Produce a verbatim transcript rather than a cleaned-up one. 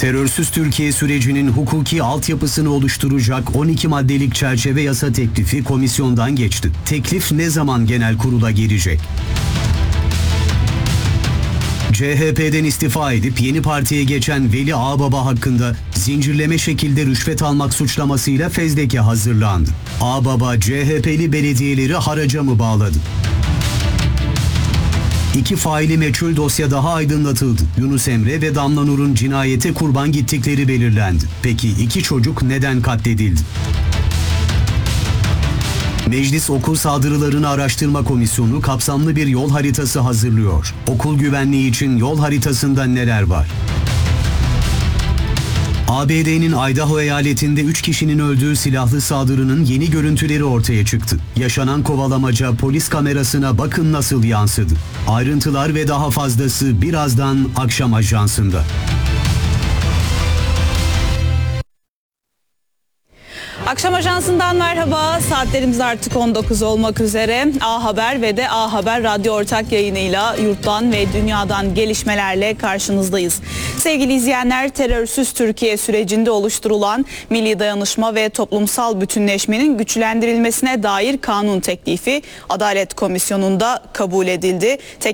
Terörsüz Türkiye sürecinin hukuki altyapısını oluşturacak on iki maddelik çerçeve yasa teklifi komisyondan geçti. Teklif ne zaman genel kurula gelecek? C H P'den istifa edip yeni partiye geçen Veli Ağbaba hakkında zincirleme şekilde rüşvet almak suçlamasıyla fezleke hazırlandı. Ağbaba, C H P'li belediyeleri haraca mı bağladı? İki faili meçhul dosya daha aydınlatıldı. Yunus Emre ve Damla Nur'un cinayete kurban gittikleri belirlendi. Peki iki çocuk neden katledildi? Meclis Okul Saldırılarını Araştırma Komisyonu kapsamlı bir yol haritası hazırlıyor. Okul güvenliği için yol haritasında neler var? A B D'nin Idaho eyaletinde üç kişinin öldüğü silahlı saldırının yeni görüntüleri ortaya çıktı. Yaşanan kovalamaca polis kamerasına bakın nasıl yansıdı. Ayrıntılar ve daha fazlası birazdan akşam ajansında. Akşam Ajansı'ndan merhaba. Saatlerimiz artık on dokuz olmak üzere. A Haber ve de A Haber Radyo ortak yayınıyla yurttan ve dünyadan gelişmelerle karşınızdayız. Sevgili izleyenler, terörsüz Türkiye sürecinde oluşturulan Milli Dayanışma ve Toplumsal Bütünleşmenin güçlendirilmesine dair kanun teklifi Adalet Komisyonu'nda kabul edildi.